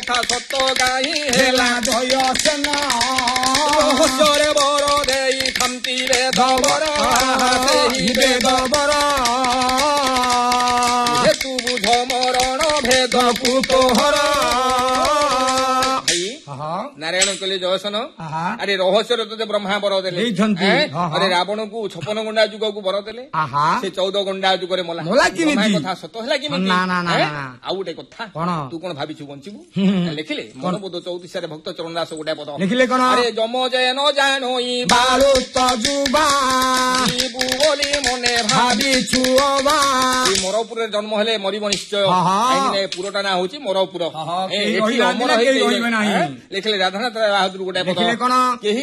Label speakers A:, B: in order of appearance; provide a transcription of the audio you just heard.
A: କଥା ସତ ଗାଈ ହେଲା
B: ଜୟ ସେନା
A: ରହସ୍ୟରେ ବର ଦେଇ ଖାମ୍ତିରେ ଦବର ସେହି
B: ବେଦବର
A: ହେତୁ ବୁଝ ମରଣ ଭେଦ ପୁତୋହର ନାରାୟଣ କହିଲେ ଜୟସନ ଆରେ ରହସ୍ୟରେ ତତେ ବ୍ରହ୍ମା ବର ଦେଲେ ଆରେ ରାବଣକୁ 56 ଗଣ୍ଡା ଯୁଗକୁ ବର ଦେଲେ ସେ 14 ଗଣ୍ଡା ଯୁଗରେ ମଲା କଥା ସତ ହେଲା କେମିତି ଆଉ ଗୋଟେ କଥା ତୁ କଣ ଭାବିଛୁ ବଞ୍ଚିବୁ ଲେଖିଲେ ମନବୋଧ 34 ଭକ୍ତ ଚରଣ ଦାସ ଗୋଟେ ପଦ
B: ଲେଖିଲେ କଣ
A: ଆରେ ଯମ ଜୟ ନ ଜାଣୋଇ
B: ବାଳୁତ ଯୁବା
A: ବୋଲି ମନେ
B: ଭାବିଛୁ ଅବା
A: ମରପୁରରେ ଜନ୍ମ ହେଲେ ମରିବ ନିଶ୍ଚୟ କାହିଁକି ପୁରଟା ନାଁ ହଉଛି ମରପୁର ଲେଖିଲେ ରାଧାନାଥ ବାହାଦୁର ଗୋଟେ ପଦ
B: କଣ
A: କେହି